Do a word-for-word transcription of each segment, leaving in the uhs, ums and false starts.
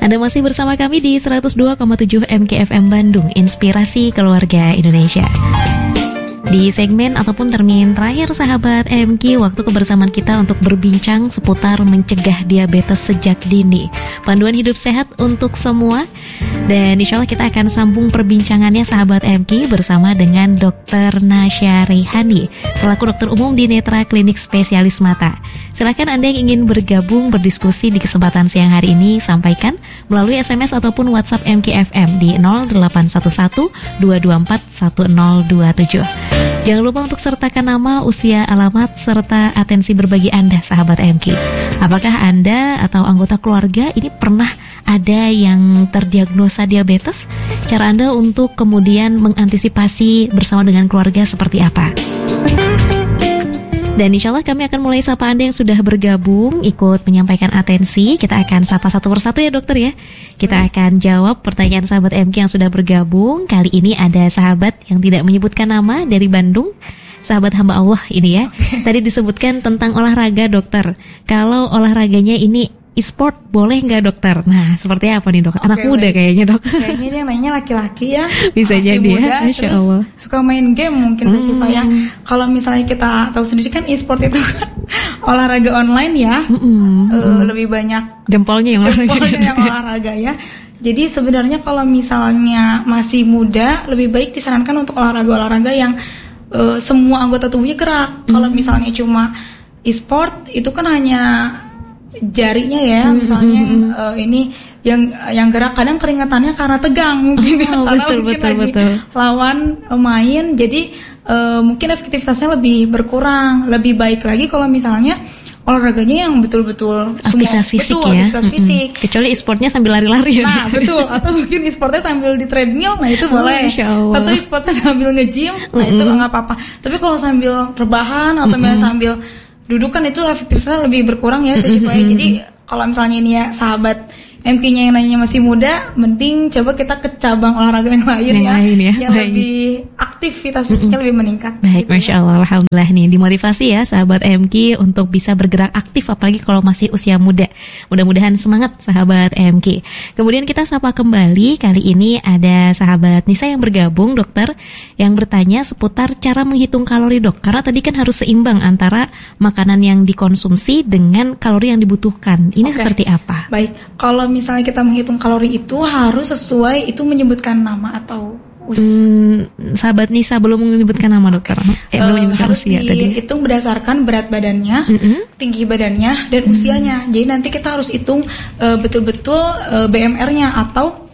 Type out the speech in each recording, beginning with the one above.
Anda masih bersama kami di seratus dua koma tujuh M K F M Bandung, Inspirasi Keluarga Indonesia. Di segmen ataupun termin terakhir sahabat M K, waktu kebersamaan kita untuk berbincang seputar mencegah diabetes sejak dini, panduan hidup sehat untuk semua. Dan insya Allah kita akan sambung perbincangannya sahabat M K bersama dengan dokter Nasya Rehani selaku dokter umum di Netra Klinik Spesialis Mata. Silakan Anda yang ingin bergabung berdiskusi di kesempatan siang hari ini, sampaikan melalui S M S ataupun WhatsApp M K F M di nol delapan satu satu dua dua empat satu nol dua tujuh. Jangan lupa untuk sertakan nama, usia, alamat, serta atensi berbagi Anda, sahabat M K. Apakah Anda atau anggota keluarga ini pernah ada yang terdiagnosa diabetes? Cara Anda untuk kemudian mengantisipasi bersama dengan keluarga seperti apa? Dan insya Allah kami akan mulai sapa Anda yang sudah bergabung, ikut menyampaikan atensi. Kita akan sapa satu persatu ya dokter ya. Kita akan jawab pertanyaan sahabat M K yang sudah bergabung. Kali ini ada sahabat yang tidak menyebutkan nama dari Bandung. Sahabat hamba Allah ini ya. Tadi disebutkan tentang olahraga dokter. Kalau olahraganya ini e-sport boleh nggak dokter? Nah seperti apa nih dok? Anak okay, muda baik. Kayaknya dok. Kayaknya dia nanya laki-laki ya. Bisa jadi muda, ya. Masya terus Allah. Suka main game mungkin hmm. Syifa ya. Kalau misalnya kita tahu sendiri kan e-sport itu kan olahraga online ya. Hmm. Uh, lebih banyak jempolnya yang jempolnya olahraga. yang olahraga ya. Jadi sebenarnya kalau misalnya masih muda, lebih baik disarankan untuk olahraga-olahraga yang uh, semua anggota tubuhnya gerak. Hmm. Kalau misalnya cuma e-sport itu kan hanya jarinya ya, mm-hmm. misalnya uh, ini yang yang gerak, kadang keringatannya karena tegang mungkin oh, karena betul, mungkin betul, lagi betul. lawan uh, main, jadi uh, mungkin efektivitasnya lebih berkurang. Lebih baik lagi kalau misalnya olahraganya yang betul-betul aktivitas semua, fisik betul, ya, aktivitas fisik. Mm-hmm. Kecuali e-sportnya sambil lari-lari. Nah betul, atau mungkin e-sportnya sambil di treadmill, nah itu boleh. Oh, atau e-sportnya sambil nge-gym, nah mm-hmm. itu nggak apa-apa. Tapi kalau sambil rebahan atau mm-hmm. sambil duduk kan itu efektivitasnya lebih berkurang ya, mm-hmm. Jadi kalau misalnya ini ya sahabat M K-nya yang nanya masih muda, mending coba kita ke cabang olahraga yang lain yang ya, lain ya. yang Baik. lebih aktivitas fisiknya mm-hmm. lebih meningkat. Baik, gitu. Masya Allah, alhamdulillah nih dimotivasi ya sahabat M K untuk bisa bergerak aktif apalagi kalau masih usia muda. Mudah-mudahan semangat sahabat M K. Kemudian kita sapa kembali, kali ini ada sahabat Nisa yang bergabung dokter, yang bertanya seputar cara menghitung kalori dok. Karena tadi kan harus seimbang antara makanan yang dikonsumsi dengan kalori yang dibutuhkan. Ini okay. seperti apa? Baik, kalau misalnya kita menghitung kalori itu harus sesuai, itu menyebutkan nama atau us. Hmm, sahabat Nisa belum menyebutkan nama dokter. Eh, uh, belum menyebutkan harus usia tadi. Dihitung berdasarkan berat badannya, mm-hmm. tinggi badannya, dan mm-hmm. usianya. Jadi nanti kita harus hitung uh, betul-betul uh, B M R-nya atau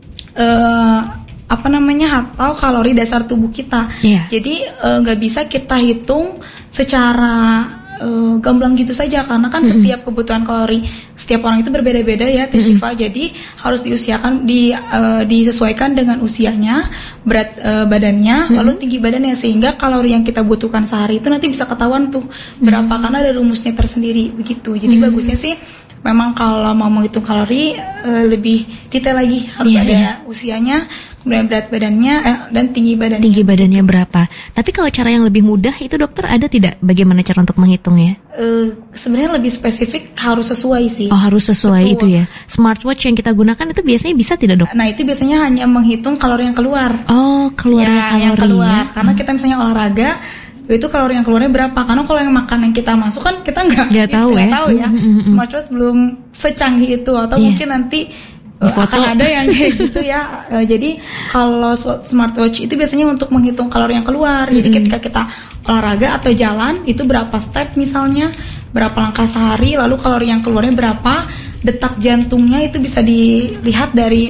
uh, apa namanya atau kalori dasar tubuh kita. Yeah. Jadi nggak uh, bisa kita hitung secara Uh, gamblang gitu saja, karena kan mm-hmm. setiap kebutuhan kalori setiap orang itu berbeda-beda ya Teh Syifa. Mm-hmm. Jadi harus diusiakan di uh, disesuaikan dengan usianya, berat uh, badannya, mm-hmm. lalu tinggi badannya, sehingga kalori yang kita butuhkan sehari itu nanti bisa ketahuan tuh berapa, mm-hmm. karena ada rumusnya tersendiri begitu. Jadi mm-hmm. bagusnya sih memang kalau mau menghitung kalori uh, lebih detail lagi, harus yeah, ada yeah. usianya, kemudian berat badannya eh, dan tinggi badannya. Tinggi badannya berapa? Tapi kalau cara yang lebih mudah itu dokter ada tidak? Bagaimana cara untuk menghitungnya? Uh, sebenarnya lebih spesifik, harus sesuai sih. Oh, harus sesuai. Betul. Itu ya. Smartwatch yang kita gunakan itu biasanya bisa tidak dok? Nah itu biasanya hanya menghitung kalori yang keluar. Oh, keluar ya, kalori yang keluar. Ya. Karena kita misalnya olahraga, itu kalori yang keluarnya berapa? Karena kalau yang makan yang kita masuk kan kita nggak tahu ya. tahu ya. Mm-hmm. Smartwatch belum secanggih itu, atau yeah. mungkin nanti foto. Akan ada yang kayak gitu ya. Uh, jadi kalau smartwatch itu biasanya untuk menghitung kalori yang keluar. Mm-hmm. Jadi ketika kita olahraga atau jalan itu berapa step misalnya, berapa langkah sehari, lalu kalori yang keluarnya berapa, detak jantungnya itu bisa dilihat dari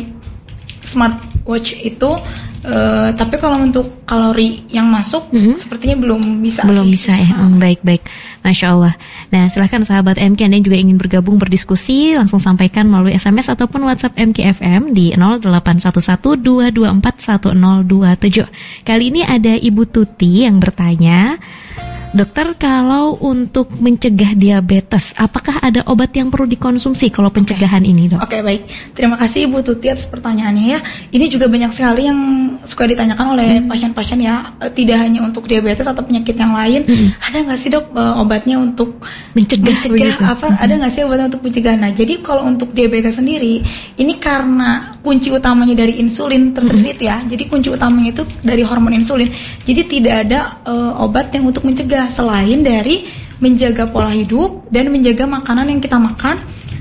smartwatch itu. Uh, tapi kalau untuk kalori yang masuk mm-hmm. sepertinya belum bisa belum sih, bisa ya. Hmm, baik baik, Masya Allah. Nah silakan sahabat M K, Anda yang juga ingin bergabung berdiskusi, langsung sampaikan melalui S M S ataupun WhatsApp M K F M di nol delapan satu satu dua dua empat satu nol dua tujuh. Kali ini ada Ibu Tuti yang bertanya, Dokter, kalau untuk mencegah diabetes, apakah ada obat yang perlu dikonsumsi kalau pencegahan okay. ini, dok? Oke, okay, baik. Terima kasih Ibu Tuti atas pertanyaannya ya. Ini juga banyak sekali yang suka ditanyakan oleh hmm. pasien-pasien ya, tidak hanya untuk diabetes atau penyakit yang lain. Hmm. Ada nggak sih dok obatnya untuk mencegah? mencegah apa? Hmm. Ada nggak sih obatnya untuk mencegah? Nah, jadi kalau untuk diabetes sendiri, ini karena kunci utamanya dari insulin tersebut hmm. ya. Jadi kunci utamanya itu dari hormon insulin. Jadi tidak ada uh, obat yang untuk mencegah selain dari menjaga pola hidup dan menjaga makanan yang kita makan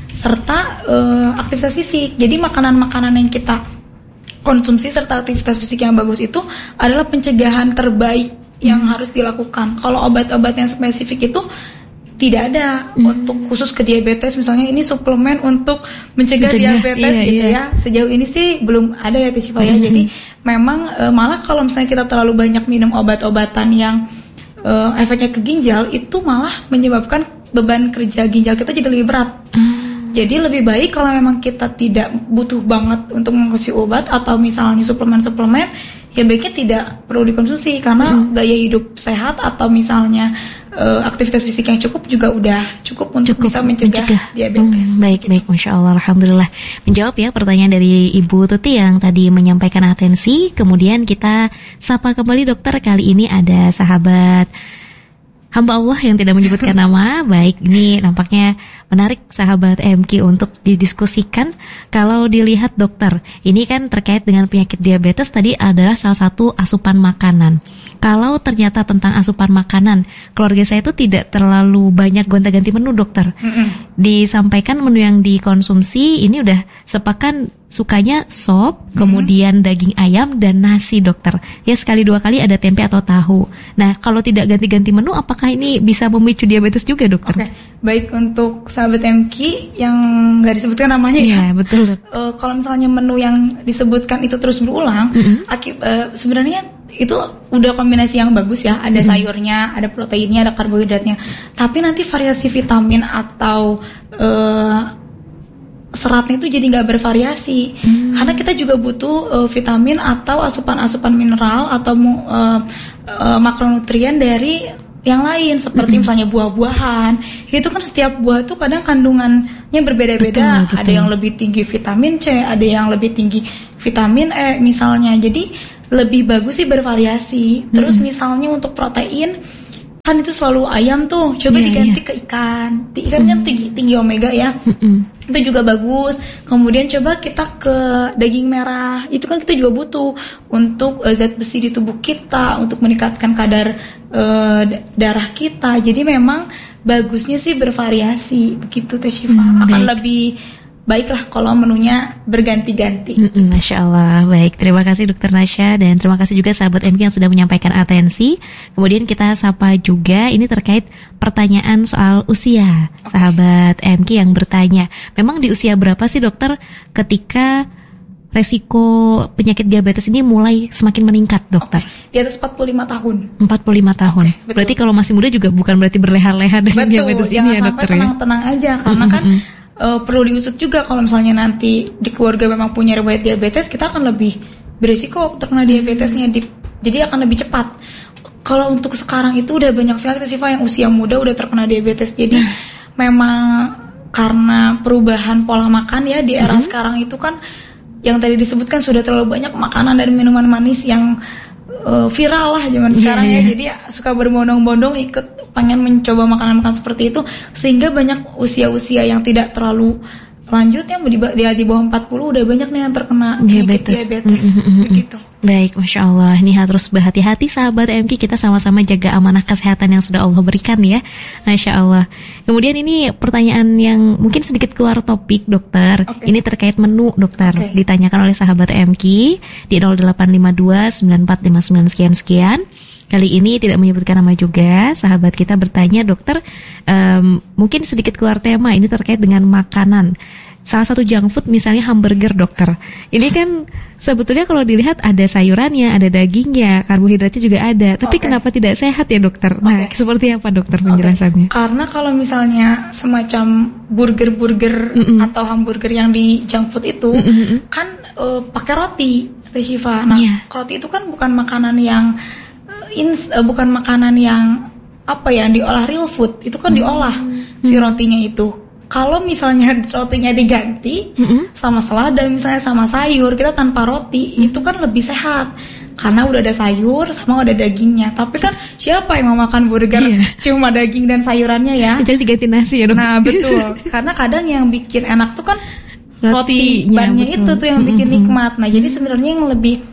serta uh, aktivitas fisik. Jadi makanan-makanan yang kita konsumsi serta aktivitas fisik yang bagus itu adalah pencegahan terbaik yang hmm. harus dilakukan. Kalau obat-obat yang spesifik itu tidak ada hmm. untuk khusus ke diabetes, misalnya ini suplemen untuk mencegah, mencegah diabetes iya, gitu iya. ya. Sejauh ini sih belum ada ya Teh Syifa ya. Hmm. Jadi memang uh, malah kalau misalnya kita terlalu banyak minum obat-obatan yang Uh, efeknya ke ginjal itu malah menyebabkan beban kerja ginjal kita jadi lebih berat. Hmm. Jadi lebih baik kalau memang kita tidak butuh banget untuk mengkonsumsi obat atau misalnya suplemen-suplemen, ya baiknya tidak perlu dikonsumsi karena hmm. gaya hidup sehat atau misalnya uh, aktivitas fisik yang cukup juga udah cukup untuk cukup bisa mencegah, mencegah. diabetes. Hmm, baik, gitu. baik, Masya Allah, Alhamdulillah. Menjawab ya pertanyaan dari Ibu Tuti yang tadi menyampaikan atensi. Kemudian kita sapa kembali dokter. Kali ini ada sahabat hamba Allah yang tidak menyebutkan nama. Baik, ini nampaknya menarik sahabat M Q untuk didiskusikan. Kalau dilihat dokter, ini kan terkait dengan penyakit diabetes tadi adalah salah satu asupan makanan. Kalau ternyata tentang asupan makanan, keluarga saya itu tidak terlalu banyak gonta-ganti menu, dokter. Mm-mm. Disampaikan menu yang dikonsumsi ini udah sepakan sukanya sop, hmm. kemudian daging ayam dan nasi, dokter. Ya sekali dua kali ada tempe atau tahu. Nah, kalau tidak ganti-ganti menu, apakah ini bisa memicu diabetes juga, dokter? Oke, okay. Baik untuk sahabat M Q yang nggak disebutkan namanya ya. Ya betul. Uh, kalau misalnya menu yang disebutkan itu terus berulang, mm-hmm. akib, uh, sebenarnya itu udah kombinasi yang bagus ya. Ada mm-hmm. sayurnya, ada proteinnya, ada karbohidratnya. Tapi nanti variasi vitamin atau uh, seratnya itu jadi nggak bervariasi hmm. karena kita juga butuh uh, vitamin atau asupan-asupan mineral atau uh, uh, makronutrien dari yang lain seperti hmm. misalnya buah-buahan. Itu kan setiap buah tuh kadang kandungannya berbeda-beda. Betul, betul. Ada yang lebih tinggi vitamin C, ada yang lebih tinggi vitamin E misalnya. Jadi lebih bagus sih bervariasi. Terus hmm. misalnya untuk protein kan itu selalu ayam tuh, coba yeah, diganti yeah. ke ikan. Ikan mm. kan tinggi tinggi omega ya, mm-mm. itu juga bagus. Kemudian coba kita ke daging merah, itu kan kita juga butuh untuk uh, zat besi di tubuh kita, untuk meningkatkan kadar uh, darah kita. Jadi memang bagusnya sih bervariasi, begitu Teh Syifa. Mm, akan baik. lebih baiklah kalau menunya berganti-ganti. Mm-mm, Masya Allah. Baik, terima kasih Dokter Nasya dan terima kasih juga sahabat M Q yang sudah menyampaikan atensi. Kemudian kita sapa juga, ini terkait pertanyaan soal usia. Okay. Sahabat M Q yang bertanya, memang di usia berapa sih dokter ketika resiko penyakit diabetes ini mulai semakin meningkat, dokter? Okay. Di atas empat puluh lima tahun. empat puluh lima tahun. Okay, berarti kalau masih muda juga bukan berarti berleha-leha dengan betul, diabetes ini ya, dokter? Betul, jangan sampai tenang-tenang aja karena mm-hmm. kan Uh, perlu diusut juga kalau misalnya nanti di keluarga memang punya riwayat diabetes, kita akan lebih berisiko terkena diabetesnya, di, jadi akan lebih cepat. Kalau untuk sekarang itu udah banyak sekali sifat yang usia muda udah terkena diabetes, jadi memang karena perubahan pola makan ya di era mm-hmm. sekarang itu kan yang tadi disebutkan sudah terlalu banyak makanan dan minuman manis yang uh, viral lah zaman yeah, sekarang yeah. ya, jadi suka berbondong-bondong ikut pengen mencoba makanan-makanan seperti itu, sehingga banyak usia-usia yang tidak terlalu lanjut yang di, di, di bawah empat puluh udah banyak nih yang terkena diabetes, diabetes mm-hmm. begitu. Baik, Masya Allah, ini harus berhati-hati sahabat M Q, kita sama-sama jaga amanah kesehatan yang sudah Allah berikan ya, Masya Allah. Kemudian ini pertanyaan yang mungkin sedikit keluar topik, dokter. Okay. Ini terkait menu, dokter. Okay. Ditanyakan oleh sahabat M Q di nol delapan lima dua sembilan empat lima sembilan sekian sekian. Kali ini tidak menyebutkan nama juga. Sahabat kita bertanya, dokter, um, mungkin sedikit keluar tema, ini terkait dengan makanan. Salah satu junk food misalnya hamburger, dokter. Ini kan sebetulnya kalau dilihat ada sayurannya, ada dagingnya, karbohidratnya juga ada. Tapi okay. kenapa tidak sehat ya, dokter? Nah, okay. seperti apa, dokter, penjelasannya? Okay. Karena kalau misalnya semacam burger-burger Mm-mm. atau hamburger yang di junk food itu Mm-mm. kan uh, pakai roti, Teh Syifa. Nah, yeah. roti itu kan bukan makanan yang ins, uh, bukan makanan yang apa ya, diolah real food, itu kan diolah hmm. si rotinya itu. Kalau misalnya rotinya diganti mm-hmm. sama selada misalnya sama sayur, kita tanpa roti mm-hmm. itu kan lebih sehat karena udah ada sayur sama udah dagingnya. Tapi kan siapa yang mau makan burger yeah. cuma daging dan sayurannya ya? Jadi diganti nasi ya dok. Nah betul, karena kadang yang bikin enak tuh kan roti, roti bannya betul. itu tuh yang bikin mm-hmm. nikmat. Nah jadi sebenarnya yang lebih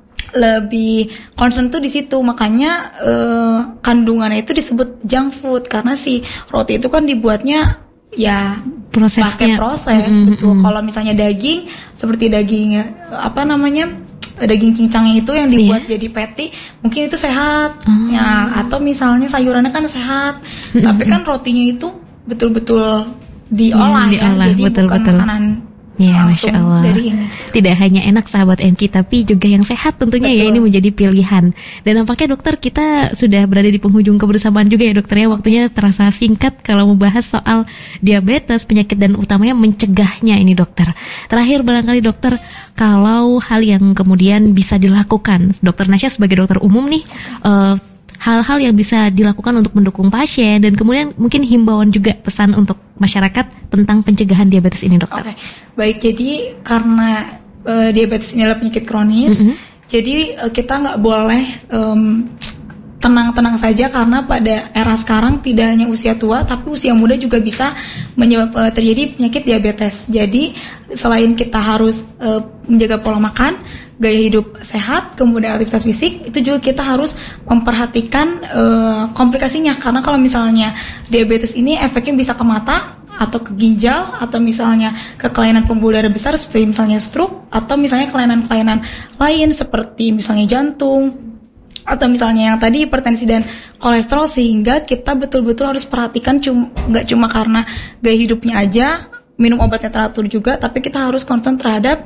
lebih concern tuh di situ, makanya eh, kandungannya itu disebut junk food karena si roti itu kan dibuatnya ya prosesnya pakai proses mm-hmm. betul. Kalau misalnya daging seperti daging apa namanya daging cincangnya itu yang dibuat yeah. jadi patty, mungkin itu sehat oh. ya, atau misalnya sayurannya kan sehat mm-hmm. tapi kan rotinya itu betul-betul diolah yeah, ya diolah, jadi betul, bukan betul. makanan ya, Masya Allah. Dari ini. Tidak hanya enak sahabat M K, tapi juga yang sehat tentunya. Betul. Ya, ini menjadi pilihan. Dan nampaknya dokter, kita sudah berada di penghujung kebersamaan juga ya dokter ya. Waktunya terasa singkat kalau membahas soal diabetes, penyakit dan utamanya mencegahnya ini dokter. Terakhir barangkali dokter, kalau hal yang kemudian bisa dilakukan, dokter Nasya sebagai dokter umum nih, uh, hal-hal yang bisa dilakukan untuk mendukung pasien dan kemudian mungkin himbauan juga pesan untuk masyarakat tentang pencegahan diabetes ini dokter. Oke, okay. Baik, jadi karena uh, diabetes ini adalah penyakit kronis, mm-hmm. jadi uh, kita nggak boleh um, tenang-tenang saja karena pada era sekarang tidak hanya usia tua tapi usia muda juga bisa menyebab, uh, terjadi penyakit diabetes. Jadi selain kita harus uh, menjaga pola makan, gaya hidup sehat, kemudian aktivitas fisik, itu juga kita harus memperhatikan uh, komplikasinya. Karena kalau misalnya diabetes ini efeknya bisa ke mata atau ke ginjal atau misalnya ke kelainan pembuluh darah besar seperti misalnya stroke atau misalnya kelainan-kelainan lain seperti misalnya jantung atau misalnya yang tadi hipertensi dan kolesterol, sehingga kita betul-betul harus perhatikan cum- gak cuma karena gaya hidupnya aja, minum obatnya teratur juga, tapi kita harus concern terhadap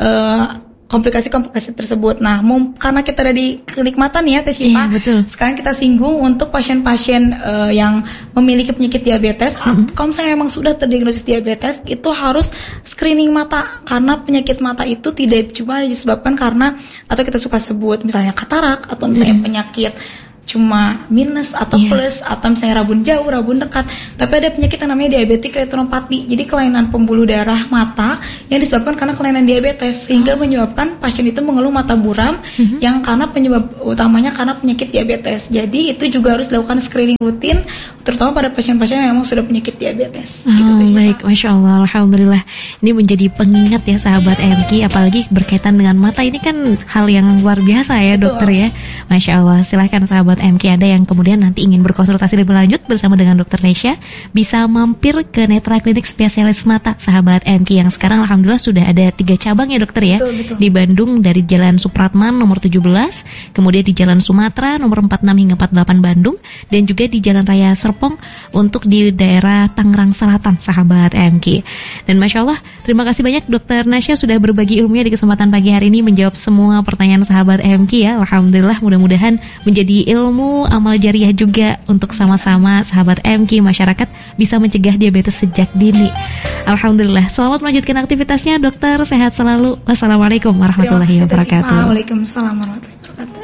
uh, komplikasi-komplikasi tersebut. Nah, mum, karena kita ada di kenikmatan ya Teh Syifa, iya, sekarang kita singgung untuk pasien-pasien uh, yang memiliki penyakit diabetes, mm-hmm. kalau misalnya memang sudah terdiagnosis diabetes, itu harus screening mata, karena penyakit mata itu tidak cuma disebabkan karena, atau kita suka sebut misalnya katarak, atau misalnya mm-hmm. penyakit cuma minus atau yeah. plus atau misalnya rabun jauh, rabun dekat, tapi ada penyakit yang namanya diabetik retinopati. Jadi kelainan pembuluh darah mata yang disebabkan karena kelainan diabetes, sehingga oh. menyebabkan pasien itu mengeluh mata buram mm-hmm. yang karena penyebab utamanya karena penyakit diabetes. Jadi itu juga harus dilakukan screening rutin, terutama pada pasien-pasien yang memang sudah penyakit diabetes. Oh, gitu, baik, Masya Allah, Alhamdulillah. Ini menjadi pengingat ya sahabat M K, apalagi berkaitan dengan mata, ini kan hal yang luar biasa ya. Betul. Dokter ya. Masya Allah, silahkan sahabat M K, Anda yang kemudian nanti ingin berkonsultasi lebih lanjut bersama dengan dokter Nesya, bisa mampir ke Netra Klinik Spesialis Mata sahabat M K yang sekarang alhamdulillah sudah ada tiga cabang ya dokter ya. Betul, betul. Di Bandung dari Jalan Supratman nomor tujuh belas, kemudian di Jalan Sumatera nomor empat puluh enam hingga empat puluh delapan Bandung, dan juga di Jalan Raya Serpong untuk di daerah Tangerang Selatan sahabat M K. Dan Masya Allah, terima kasih banyak dokter Nasya sudah berbagi ilmunya di kesempatan pagi hari ini, menjawab semua pertanyaan sahabat M K ya. Alhamdulillah, mudah-mudahan menjadi ilmu amal jariah juga untuk sama-sama sahabat M K masyarakat bisa mencegah diabetes sejak dini. Alhamdulillah, selamat melanjutkan aktivitasnya dokter, sehat selalu. Wassalamualaikum warahmatullahi wabarakatuh. Waalaikumsalam warahmatullahi wabarakatuh.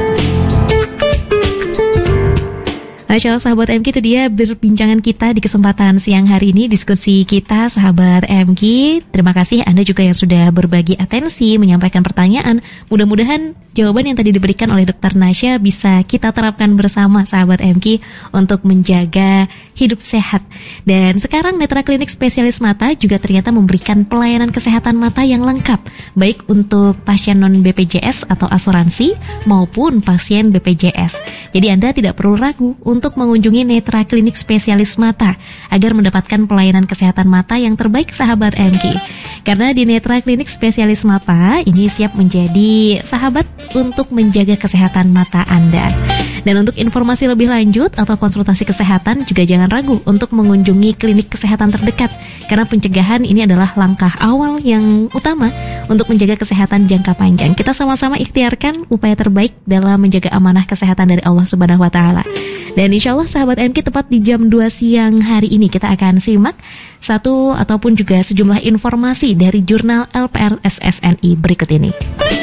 Masya Allah sahabat M K, itu dia berbincangan kita di kesempatan siang hari ini, diskusi kita sahabat M K. Terima kasih Anda juga yang sudah berbagi atensi, menyampaikan pertanyaan. Mudah-mudahan jawaban yang tadi diberikan oleh dokter Nasya bisa kita terapkan bersama sahabat M K untuk menjaga hidup sehat. Dan sekarang Netra Klinik Spesialis Mata juga ternyata memberikan pelayanan kesehatan mata yang lengkap, baik untuk pasien non B P J S atau asuransi maupun pasien B P J S. Jadi Anda tidak perlu ragu untuk mengunjungi Netra Klinik Spesialis Mata agar mendapatkan pelayanan kesehatan mata yang terbaik sahabat M K. Karena di Netra Klinik Spesialis Mata ini siap menjadi sahabat untuk menjaga kesehatan mata Anda. Dan untuk informasi lebih lanjut atau konsultasi kesehatan juga jangan ragu untuk mengunjungi klinik kesehatan terdekat, karena pencegahan ini adalah langkah awal yang utama untuk menjaga kesehatan jangka panjang. Kita sama-sama ikhtiarkan upaya terbaik dalam menjaga amanah kesehatan dari Allah Subhanahu wa taala. Dan insya Allah sahabat M K, tepat di jam dua siang hari ini kita akan simak satu ataupun juga sejumlah informasi dari jurnal L P R S S N I berikut ini.